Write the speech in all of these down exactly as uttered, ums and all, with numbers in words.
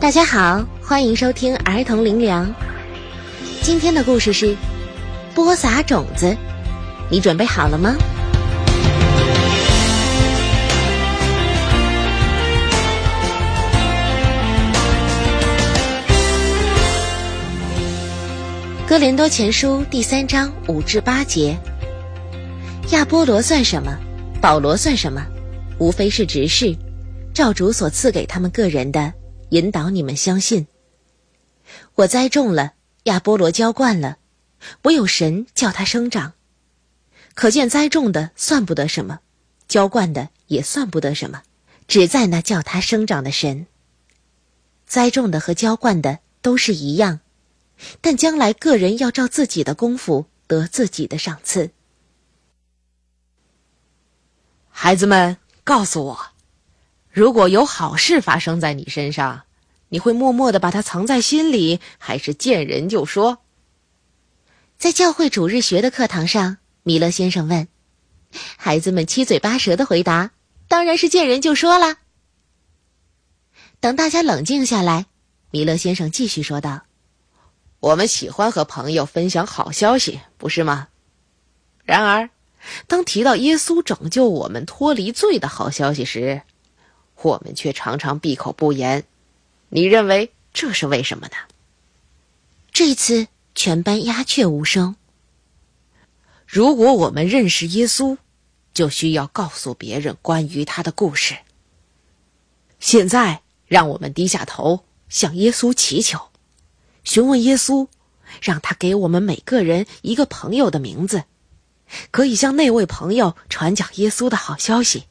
大家好，欢迎收听儿童灵粮。今天的故事是播撒种子，你准备好了吗？哥林多前书第三章五至八节，亚波罗算什么？保罗算什么？无非是执事，照主所赐给他们个人的，引导你们相信。我栽种了，亚波罗浇灌了，唯有神叫他生长。可见栽种的算不得什么，浇灌的也算不得什么，只在那叫他生长的神。栽种的和浇灌的都是一样，但将来个人要照自己的功夫得自己的赏赐。 孩子们，告诉我，如果有好事发生在你身上，你会默默地把它藏在心里，还是见人就说？ 在教会主日学的课堂上，米勒先生问，孩子们七嘴八舌地回答，当然是见人就说啦。等大家冷静下来，米勒先生继续说道， 我们喜欢和朋友分享好消息，不是吗？然而当提到耶稣拯救我们脱离罪的好消息时，我们却常常闭口不言。你认为这是为什么呢？ 这次全班鸦雀无声。 如果我们认识耶稣，就需要告诉别人关于他的故事。现在让我们低下头，向耶稣祈求，询问耶稣，让他给我们每个人一个朋友的名字，可以向那位朋友传讲耶稣的好消息。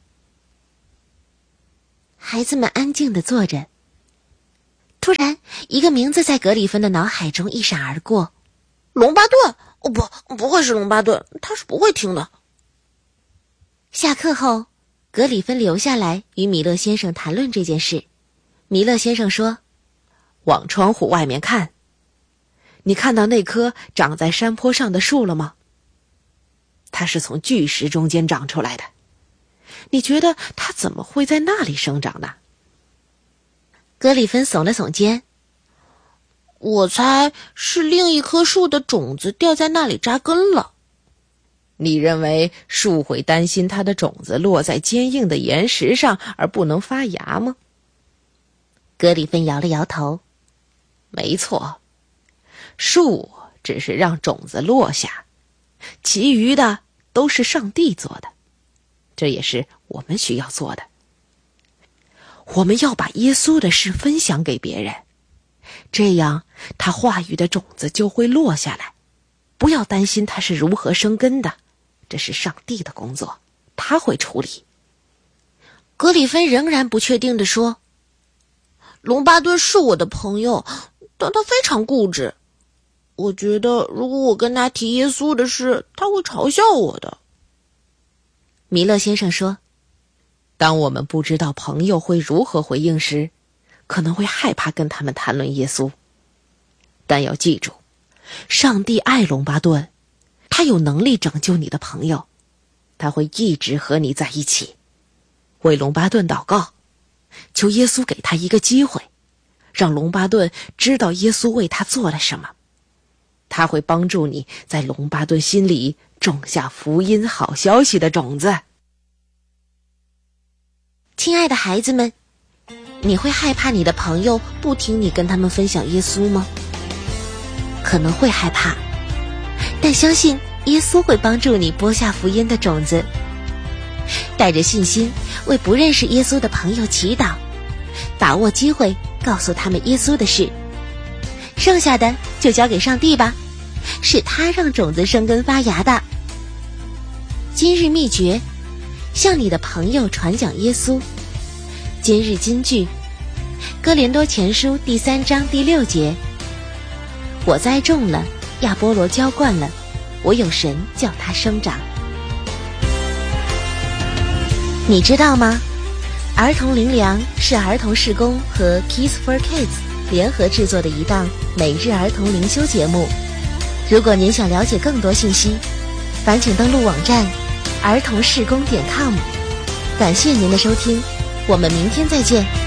孩子们安静地坐着。突然，一个名字在格里芬的脑海中一闪而过。 龙巴顿？哦不，不会是龙巴顿，他是不会听的。 下课后，格里芬留下来与米勒先生谈论这件事。米勒先生说， 往窗户外面看，你看到那棵长在山坡上的树了吗？它是从巨石中间长出来的。你觉得它怎么会在那里生长呢？ 格里芬耸了耸肩， 我猜是另一棵树的种子掉在那里扎根了。 你认为树会担心它的种子落在坚硬的岩石上而不能发芽吗？ 格里芬摇了摇头。 没错，树只是让种子落下，其余的都是上帝做的，这也是我们需要做的。我们要把耶稣的事分享给别人，这样他话语的种子就会落下来。不要担心他是如何生根的，这是上帝的工作，他会处理。 格里芬仍然不确定地说， 龙巴顿是我的朋友，但他非常固执。我觉得如果我跟他提耶稣的事，他会嘲笑我的。 米勒先生说， 当我们不知道朋友会如何回应时，可能会害怕跟他们谈论耶稣。但要记住，上帝爱龙巴顿，他有能力拯救你的朋友，他会一直和你在一起。为龙巴顿祷告，求耶稣给他一个机会，让龙巴顿知道耶稣为他做了什么。他会帮助你在龙巴顿心里种下福音好消息的种子。 亲爱的孩子们，你会害怕你的朋友不听你跟他们分享耶稣吗？可能会害怕，但相信耶稣会帮助你播下福音的种子。带着信心为不认识耶稣的朋友祈祷，把握机会告诉他们耶稣的事。剩下的就交给上帝吧，是他让种子生根发芽的。今日秘诀，向你的朋友传讲耶稣。今日金句，哥林多前书第三章第六节，我栽种了，亚波罗浇灌了，我有神叫它生长。你知道吗？儿童灵粮是儿童事工和 Kids for Kids 联合制作的一档每日儿童灵修节目。如果您想了解更多信息，烦请登录网站儿童事工点 com。感谢您的收听，我们明天再见。